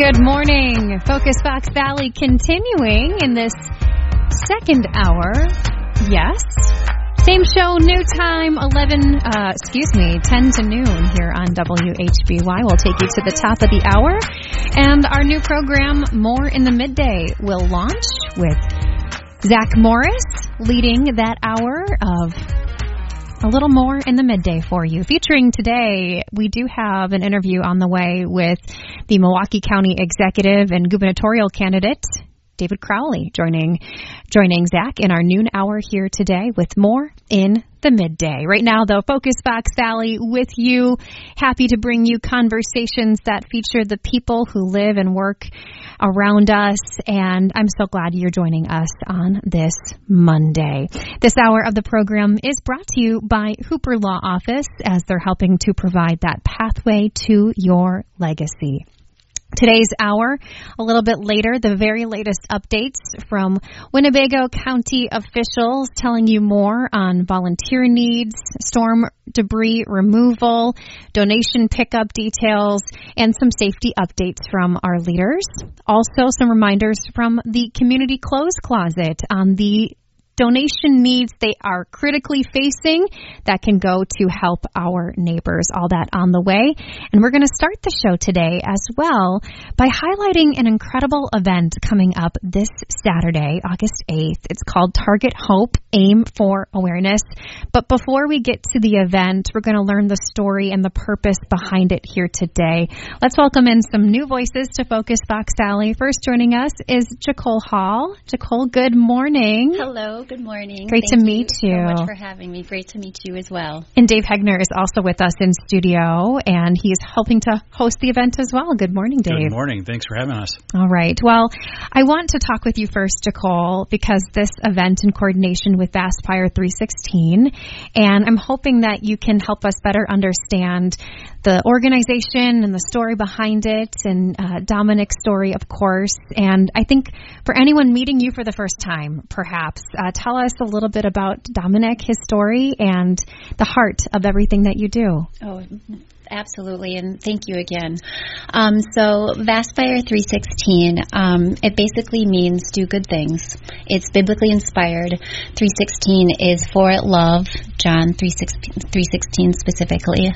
Good morning. Focus Fox Valley continuing in this second hour. Yes. Same show, new time, 10 to noon here on WHBY. We'll take you to the top of the hour. And our new program, More in the Midday, will launch with Zach Morris leading that hour of a little more in the midday for you. Featuring today, we do have an interview on the way with the Milwaukee County Executive and Gubernatorial candidate, David Crowley, joining Zach in our noon hour here today with more in the midday. Right now, though, Focus Fox Valley with you. Happy to bring you conversations that feature the people who live and work around us, and I'm so glad you're joining us on this Monday. This hour of the program is brought to you by Hooper Law Office, as they're helping to provide that pathway to your legacy. Today's hour, a little bit later, the very latest updates from Winnebago County officials telling you more on volunteer needs, storm debris removal, donation pickup details, and some safety updates from our leaders. Also, some reminders from the Community Clothes Closet on the donation needs they are critically facing that can go to help our neighbors. All that on the way. And we're going to start the show today as well by highlighting an incredible event coming up this Saturday, August 8th. It's called Target Hope, Aim for Awareness. But before we get to the event, we're going to learn the story and the purpose behind it here today. Let's welcome in some new voices to Focus Fox Valley. First joining us is Jacole Hall. Jacole, good morning. Hello. Good morning. Great to meet you. Thank you so much for having me. Great to meet you as well. And Dave Hegner is also with us in studio, and he's helping to host the event as well. Good morning, Dave. Good morning. Thanks for having us. All right. Well, I want to talk with you first, Jacole, because this event in coordination with Vaspire 316, and I'm hoping that you can help us better understand the organization and the story behind it, and Dominic's story, of course. And I think for anyone meeting you for the first time, perhaps, tell us a little bit about Dominic, his story, and the heart of everything that you do. Oh, absolutely, and thank you again. So Vaspire 316, it basically means do good things. It's biblically inspired. 316 is for love, John 3:16 specifically.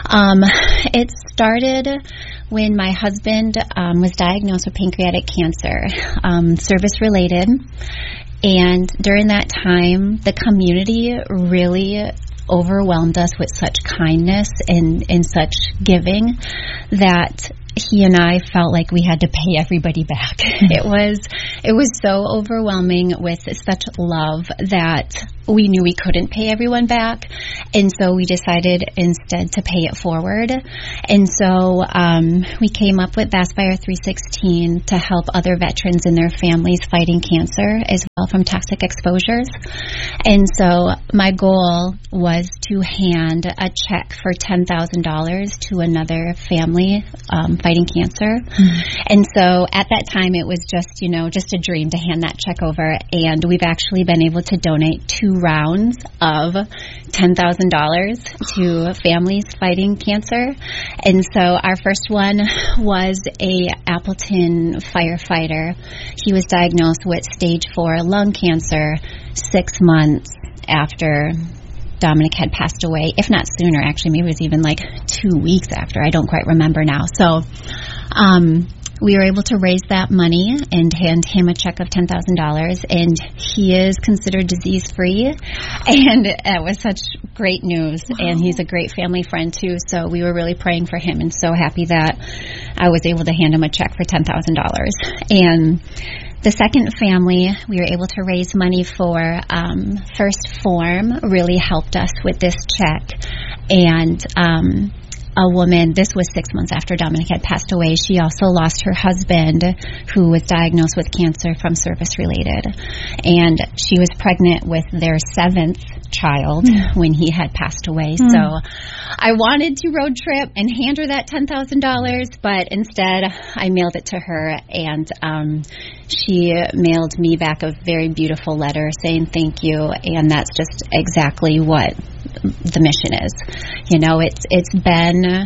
It started when my husband was diagnosed with pancreatic cancer, service-related. And during that time, the community really overwhelmed us with such kindness and such giving that he and I felt like we had to pay everybody back. It was so overwhelming with such love that we knew we couldn't pay everyone back, and so we decided instead to pay it forward. And so we came up with Vaspire 316 to help other veterans and their families fighting cancer as well from toxic exposures. And so my goal was to hand a check for $10,000 to another family fighting cancer. Mm-hmm. And so at that time it was just a dream to hand that check over, and we've actually been able to donate 2 rounds of $10,000 to families fighting cancer. And so our first one was a Appleton firefighter. He was diagnosed with stage 4 lung cancer 6 months after Dominic had passed away, if not sooner, actually. Maybe it was even like 2 weeks after. I don't quite remember now. So we were able to raise that money and hand him a check of $10,000, and he is considered disease-free, and it was such great news. Wow. And he's a great family friend, too, so we were really praying for him and so happy that I was able to hand him a check for $10,000. And the second family we were able to raise money for, First Form really helped us with this check, and a woman, this was 6 months after Dominic had passed away, she also lost her husband who was diagnosed with cancer from service-related. And she was pregnant with their 7th child when he had passed away. So I wanted to road trip and hand her that $10,000, but instead I mailed it to her, and she mailed me back a very beautiful letter saying thank you, and that's just exactly what the mission is. It's been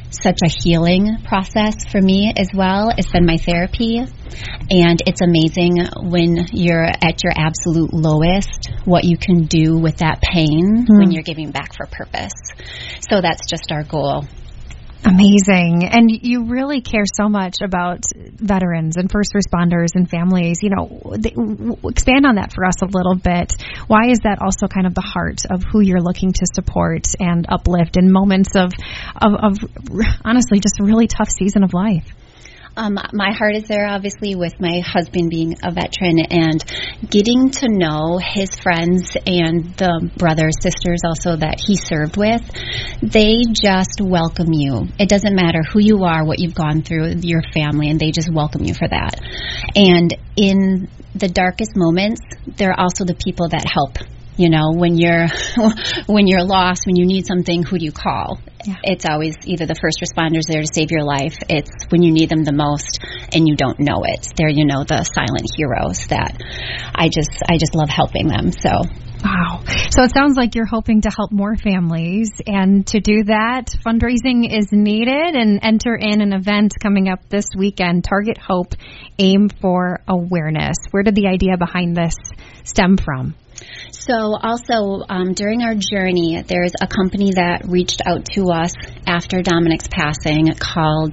such a healing process for me as well. It's been my therapy, and it's amazing when you're at your absolute lowest, what you can do with that pain when you're giving back for purpose. So that's just our goal. Amazing. And you really care so much about veterans and first responders and families. You know, expand on that for us a little bit. Why is that also kind of the heart of who you're looking to support and uplift in moments of honestly just a really tough season of life? My heart is there, obviously, with my husband being a veteran and getting to know his friends and the brothers, sisters also that he served with. They just welcome you. It doesn't matter who you are, what you've gone through, your family, and they just welcome you for that. And in the darkest moments, they're also the people that help. You know, when you're lost, when you need something, who do you call? Yeah. It's always either the first responders there to save your life. It's when you need them the most and you don't know it. They're, you know, the silent heroes that I just love helping them. So. Wow. So it sounds like you're hoping to help more families, and to do that, fundraising is needed, and enter in an event coming up this weekend, Target Hope, Aim for Awareness. Where did the idea behind this stem from? So also, during our journey, there's a company that reached out to us after Dominic's passing called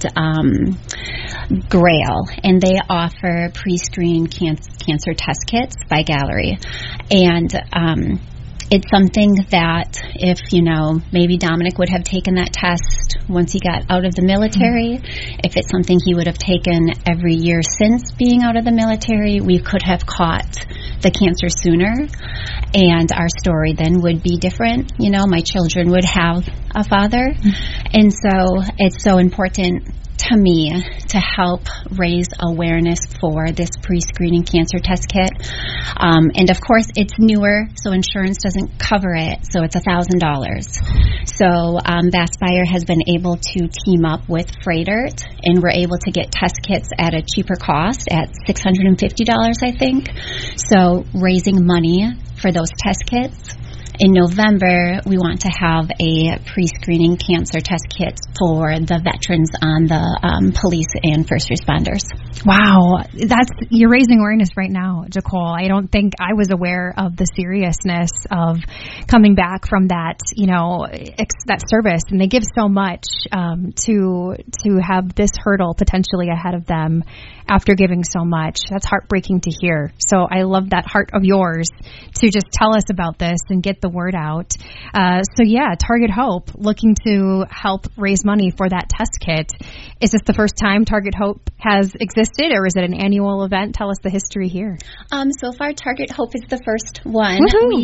Grail, and they offer pre-screen cancer test kits by Gallery. And it's something that if, you know, maybe Dominic would have taken that test once he got out of the military, if it's something he would have taken every year since being out of the military, we could have caught the cancer sooner, and our story then would be different. You know, my children would have a father, and so it's so important to me to help raise awareness for this pre-screening cancer test kit. And of course, it's newer, so insurance doesn't cover it, so it's $1,000. So Vastfire has been able to team up with Freightert, and we're able to get test kits at a cheaper cost at $650, I think. So raising money for those test kits. In November, we want to have a pre-screening cancer test kit for the veterans on the police and first responders. Wow. You're raising awareness right now, Jacole. I don't think I was aware of the seriousness of coming back from that, you know, that service. And they give so much to have this hurdle potentially ahead of them after giving so much. That's heartbreaking to hear. So I love that heart of yours to just tell us about this and get the word out. So yeah, Target Hope, looking to help raise money for that test kit. Is this the first time Target Hope has existed, or is it an annual event? Tell us the history here. So far, Target Hope is the first one.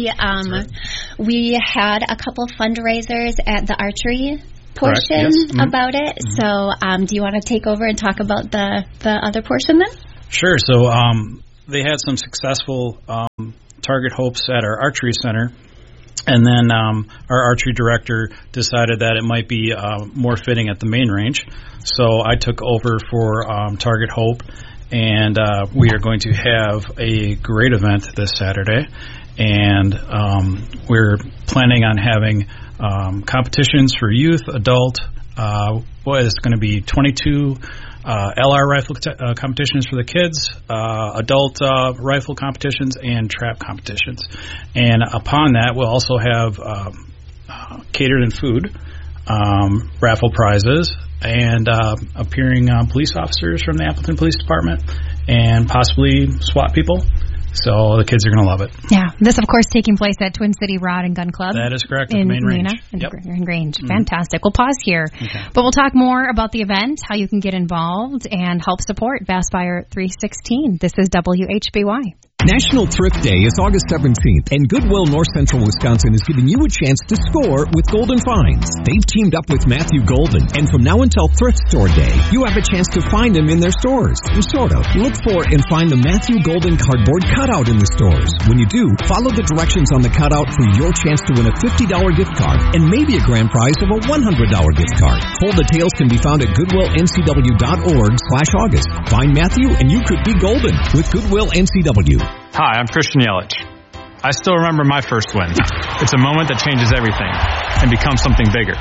We had a couple fundraisers at the archery portion about it. So do you want to take over and talk about the other portion then? Sure. So they had some successful Target Hopes at our archery center. And then our archery director decided that it might be more fitting at the main range. So I took over for Target Hope, and we are going to have a great event this Saturday. And we're planning on having competitions for youth, adult. It's going to be 22 LR rifle competitions for the kids, adult rifle competitions, and trap competitions. And upon that, we'll also have catered in food, raffle prizes, and appearing police officers from the Appleton Police Department, and possibly SWAT people. So the kids are going to love it. Yeah. This, of course, taking place at Twin City Rod and Gun Club. That is correct, at the main range. In Grange. Fantastic. We'll pause here. Okay. But we'll talk more about the event, how you can get involved, and help support Vastfire 316. This is WHBY. National Thrift Day is August 17th, and Goodwill North Central Wisconsin is giving you a chance to score with Golden Finds. They've teamed up with Matthew Golden, and from now until Thrift Store Day, you have a chance to find them in their stores. Sort of. Look for and find the Matthew Golden cardboard cutout in the stores. When you do, follow the directions on the cutout for your chance to win a $50 gift card and maybe a grand prize of a $100 gift card. Full details can be found at goodwillncw.org/August. Find Matthew, and you could be golden with Goodwill NCW. Hi, I'm Christian Yelich. I still remember my first win. It's a moment that changes everything and becomes something bigger.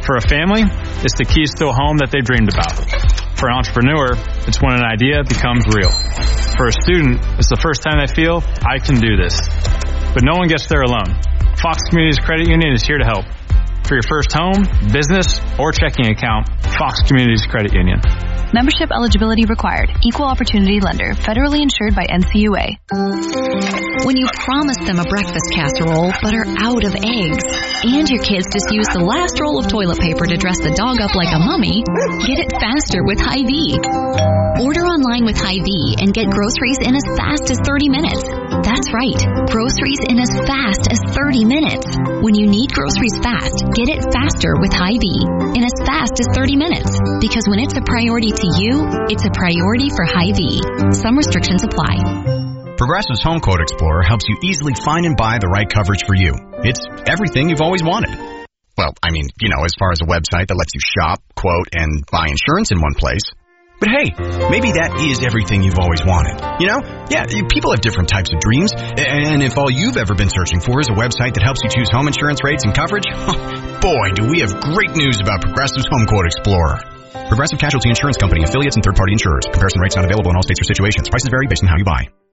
For a family, it's the keys to a home that they've dreamed about. For an entrepreneur, it's when an idea becomes real. For a student, it's the first time they feel, I can do this. But no one gets there alone. Fox Communities Credit Union is here to help. For your first home, business, or checking account, Fox Communities Credit Union. Membership eligibility required. Equal opportunity lender. Federally insured by NCUA. When you promise them a breakfast casserole but are out of eggs, and your kids just use the last roll of toilet paper to dress the dog up like a mummy, get it faster with Hy-Vee. Order online with Hy-Vee and get groceries in as fast as 30 minutes. That's right, groceries in as fast as 30 minutes. When you need groceries fast, get it faster with Hy-Vee in as fast as 30 minutes. Because when it's a priority to you, it's a priority for Hy-Vee. Some restrictions apply. Progressive's Home Quote Explorer helps you easily find and buy the right coverage for you. It's everything you've always wanted. Well, I mean, as far as a website that lets you shop, quote, and buy insurance in one place. But hey, maybe that is everything you've always wanted. Yeah, people have different types of dreams. And if all you've ever been searching for is a website that helps you choose home insurance rates and coverage, boy, do we have great news about Progressive's Home Quote Explorer. Progressive Casualty Insurance Company, affiliates, and third-party insurers. Comparison rates not available in all states or situations. Prices vary based on how you buy.